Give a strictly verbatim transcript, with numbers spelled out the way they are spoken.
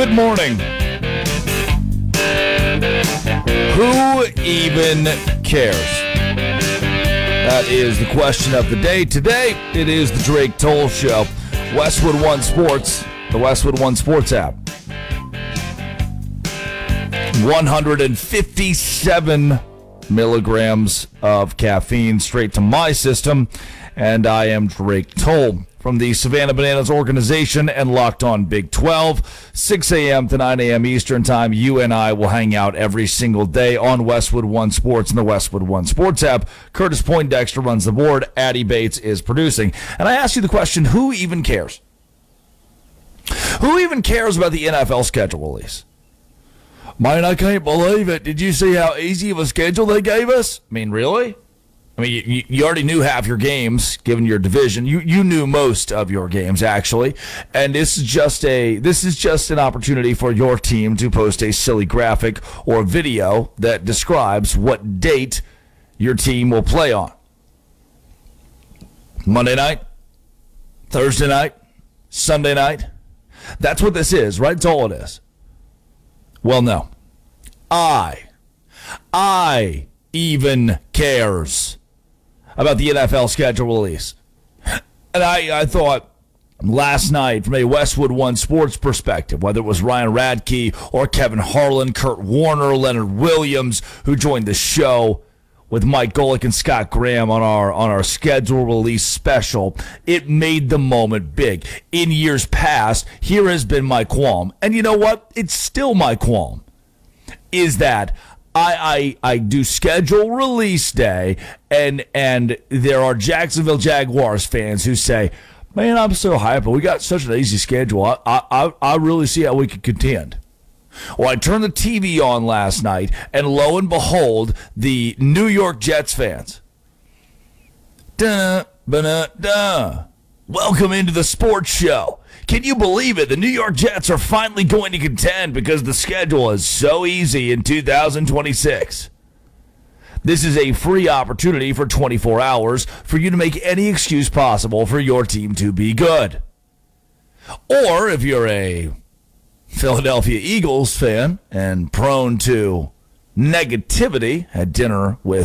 Good morning. Who even cares? That is the question of the day. Today, it is the Drake Toll Show. Westwood One Sports, the Westwood One Sports app. one hundred fifty-seven milligrams of caffeine straight to my system, and I am Drake Toll from the Savannah Bananas organization and Locked On Big twelve, six a.m. to nine a.m. Eastern Time. You and I will hang out every single day on Westwood One Sports and the Westwood One Sports app. Curtis Poindexter runs the board. Addie Bates is producing. And I ask you the question, who even cares? Who even cares about the N F L schedule release? Man, I can't believe it. Did you see how easy of a schedule they gave us? I mean, really? I mean, you, you already knew half your games, given your division. You you knew most of your games, actually. And this is just a this is just an opportunity for your team to post a silly graphic or video that describes what date your team will play on. Monday night, Thursday night, Sunday night. That's what this is, right? That's all it is. Well, no. I, I even cares about the N F L schedule release. And I, I thought last night, from a Westwood One Sports perspective, whether it was Ryan Radke or Kevin Harlan, Kurt Warner, Leonard Williams, who joined the show with Mike Golick and Scott Graham on our on our schedule release special, it made the moment big. In years past, here has been my qualm. And you know what? It's still my qualm. Is that I, I I do schedule release day, and and there are Jacksonville Jaguars fans who say, man, I'm so hyped, but we got such an easy schedule. I I I really see how we could contend. Well, I turned the T V on last night, and lo and behold, the New York Jets fans. Duh, ba duh. Welcome into the sports show. Can you believe it? The New York Jets are finally going to contend because the schedule is so easy in two thousand twenty-six. This is a free opportunity for twenty-four hours for you to make any excuse possible for your team to be good. Or if you're a Philadelphia Eagles fan and prone to negativity, had dinner with